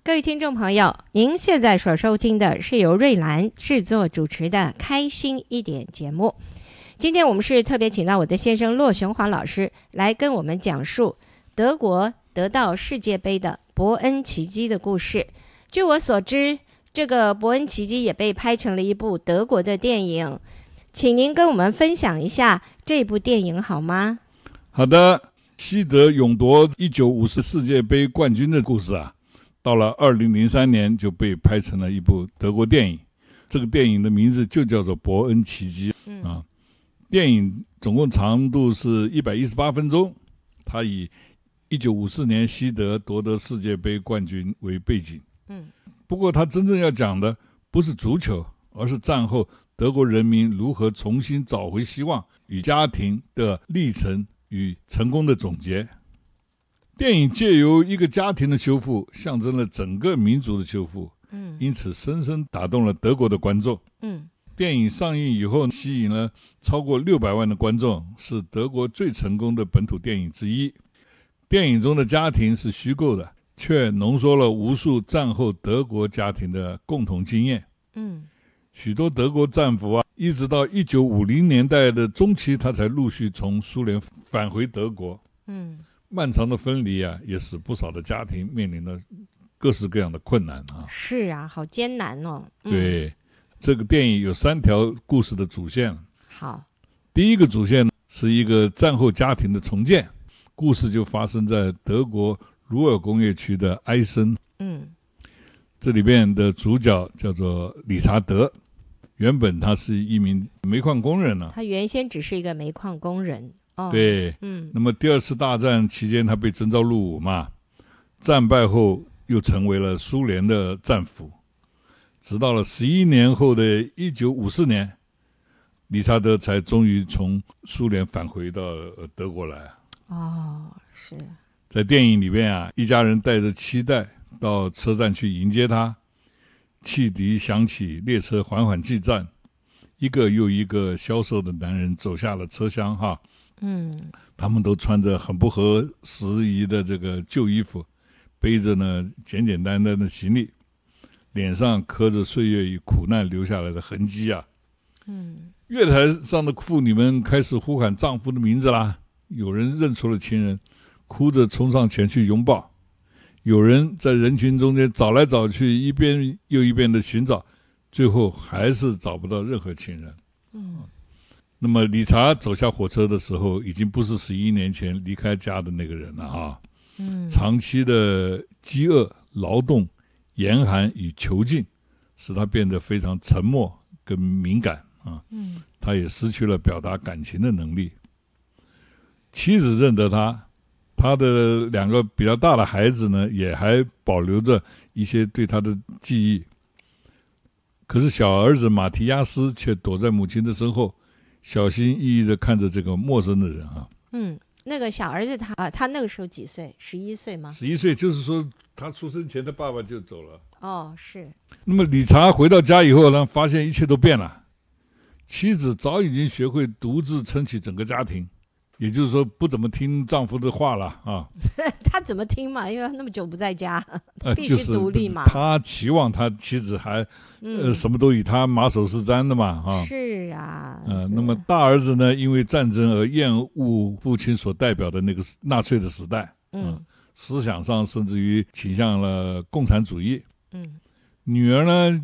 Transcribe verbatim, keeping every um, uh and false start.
各位听众朋友，您现在所收听的是由瑞兰制作主持的开心一点节目。今天我们是特别请到我的先生骆雄华老师来跟我们讲述德国得到世界杯的伯恩奇迹的故事。据我所知，这个伯恩奇迹也被拍成了一部德国的电影，请您跟我们分享一下这部电影好吗？ 好的，西德勇夺一九五四世界杯冠军的故事啊，到了二零零三年就被拍成了一部德国电影。这个电影的名字就叫做《伯恩奇迹》 嗯啊。电影总共长度是一百一十八分钟，它以一九五四年西德夺得世界杯冠军为背景。 嗯， 不过它真正要讲的不是足球，而是战后德国人民如何重新找回希望与家庭的历程与成功的总结。电影借由一个家庭的修复，象征了整个民族的修复， 嗯， 因此深深打动了德国的观众。 嗯， 电影上映以后，吸引了超过六百万的观众，是德国最成功的本土电影之一。电影中的家庭是虚构的，却浓缩了无数战后德国家庭的共同经验。 嗯， 许多德国战俘啊，一直到一九五零年代的中期，他才陆续从苏联返回德国。 嗯， 漫长的分离啊，也使不少的家庭面临了各式各样的困难啊。 是啊，好艰难哦。嗯、 对，这个电影有三条故事的主线。 好， 第一个主线是一个战后家庭的重建，故事就发生在德国鲁尔工业区的埃森。 嗯， 这里边的主角叫做理查德，原本他是一名煤矿工人呢、啊。 他原先只是一个煤矿工人。哦， 对， 嗯， 那么第二次大战期间，他被征召入伍嘛，战败后又成为了苏联的战俘，直到了十一年后的一九五四年，理查德才终于从苏联返回到德国来。 哦，是在电影里面啊，一家人带着期待到车站去迎接他，汽笛响起，列车缓缓进站，一个又一个消瘦的男人走下了车厢哈。 嗯， 他们都穿着很不合时宜的这个旧衣服，背着呢简简单单的行李，脸上刻着岁月与苦难留下来的痕迹啊。 嗯， 月台上的妇女们开始呼喊丈夫的名字啦，有人认出了亲人，哭着冲上前去拥抱，有人在人群中间找来找去，一遍又一遍的寻找，最后还是找不到任何亲人。 嗯， 那么理查走下火车的时候，已经不是十一年前离开家的那个人了啊。 嗯， 长期的饥饿、劳动、严寒与囚禁，使他变得非常沉默跟敏感啊。 嗯， 他也失去了表达感情的能力。妻子认得他，他的两个比较大的孩子呢，也还保留着一些对他的记忆。可是小儿子马提亚斯却躲在母亲的身后，小心翼翼地看着这个陌生的人啊。 嗯，那个小儿子他啊，他那个时候几岁？十一岁吗？ 十一岁，就是说他出生前他爸爸就走了。 哦，是。 那么理查回到家以后呢，发现一切都变了，妻子早已经学会独自撑起整个家庭，也就是说不怎么听丈夫的话了啊。 他怎么听嘛？因为他那么久不在家， 呃、 必须独立嘛。 就是、他期望他妻子还、 嗯、 呃什么都以他马首是瞻的嘛啊。 是啊。 呃，那么大儿子呢，因为战争而厌恶父亲所代表的那个纳粹的时代， 嗯， 呃、思想上甚至于倾向了共产主义。 嗯， 女儿呢，